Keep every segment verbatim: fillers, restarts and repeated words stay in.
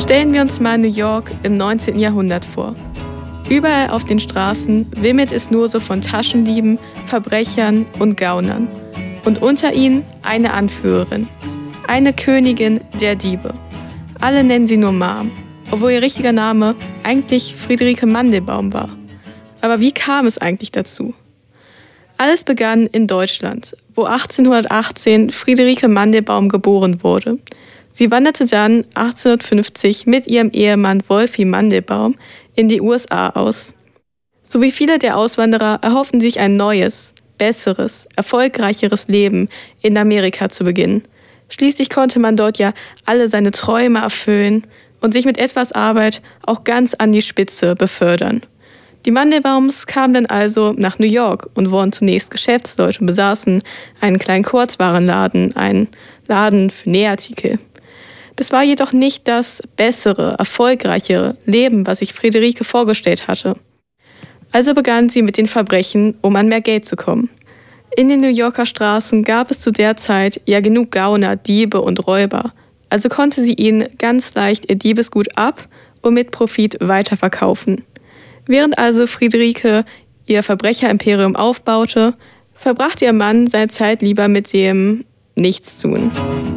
Stellen wir uns mal New York im neunzehnten Jahrhundert vor. Überall auf den Straßen wimmelt es nur so von Taschendieben, Verbrechern und Gaunern. Und unter ihnen eine Anführerin, eine Königin der Diebe. Alle nennen sie nur Mom, obwohl ihr richtiger Name eigentlich Friederike Mandelbaum war. Aber wie kam es eigentlich dazu? Alles begann in Deutschland, wo achtzehnhundertachtzehn Friederike Mandelbaum geboren wurde. Sie wanderte dann achtzehnhundertfünfzig mit ihrem Ehemann Wolfi Mandelbaum in die U S A aus. So wie viele der Auswanderer erhofften sich ein neues, besseres, erfolgreicheres Leben in Amerika zu beginnen. Schließlich konnte man dort ja alle seine Träume erfüllen und sich mit etwas Arbeit auch ganz an die Spitze befördern. Die Mandelbaums kamen dann also nach New York und wurden zunächst Geschäftsleute und besaßen einen kleinen Kurzwarenladen, einen Laden für Nähartikel. Das war jedoch nicht das bessere, erfolgreichere Leben, was sich Friederike vorgestellt hatte. Also begann sie mit den Verbrechen, um an mehr Geld zu kommen. In den New Yorker Straßen gab es zu der Zeit ja genug Gauner, Diebe und Räuber. Also konnte sie ihnen ganz leicht ihr Diebesgut ab und mit Profit weiterverkaufen. Während also Friederike ihr Verbrecherimperium aufbaute, verbrachte ihr Mann seine Zeit lieber mit dem Nichtstun.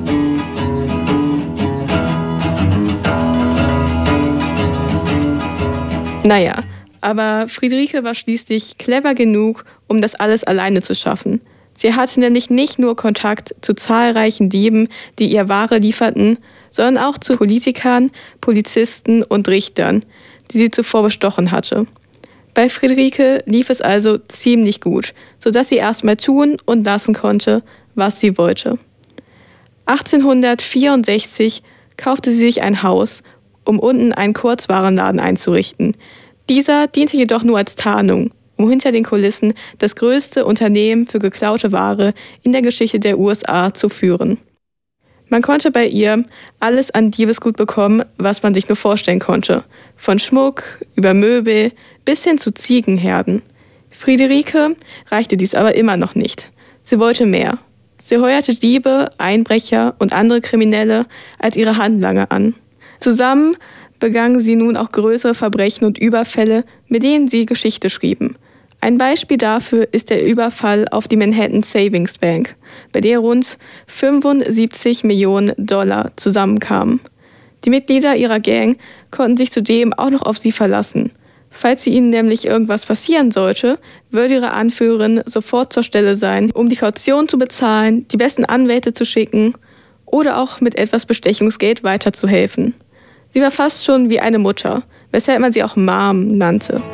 Naja, aber Friederike war schließlich clever genug, um das alles alleine zu schaffen. Sie hatte nämlich nicht nur Kontakt zu zahlreichen Dieben, die ihr Ware lieferten, sondern auch zu Politikern, Polizisten und Richtern, die sie zuvor bestochen hatte. Bei Friederike lief es also ziemlich gut, sodass sie erstmal tun und lassen konnte, was sie wollte. achtzehnhundertvierundsechzig kaufte sie sich ein Haus, um unten einen Kurzwarenladen einzurichten. Dieser diente jedoch nur als Tarnung, um hinter den Kulissen das größte Unternehmen für geklaute Ware in der Geschichte der U S A zu führen. Man konnte bei ihr alles an Diebesgut bekommen, was man sich nur vorstellen konnte. Von Schmuck über Möbel bis hin zu Ziegenherden. Friederike reichte dies aber immer noch nicht. Sie wollte mehr. Sie heuerte Diebe, Einbrecher und andere Kriminelle als ihre Handlanger an. Zusammen begangen sie nun auch größere Verbrechen und Überfälle, mit denen sie Geschichte schrieben. Ein Beispiel dafür ist der Überfall auf die Manhattan Savings Bank, bei der rund fünfundsiebzig Millionen Dollar zusammenkamen. Die Mitglieder ihrer Gang konnten sich zudem auch noch auf sie verlassen. Falls ihnen nämlich irgendwas passieren sollte, würde ihre Anführerin sofort zur Stelle sein, um die Kaution zu bezahlen, die besten Anwälte zu schicken oder auch mit etwas Bestechungsgeld weiterzuhelfen. Sie war fast schon wie eine Mutter, weshalb man sie auch Mom nannte.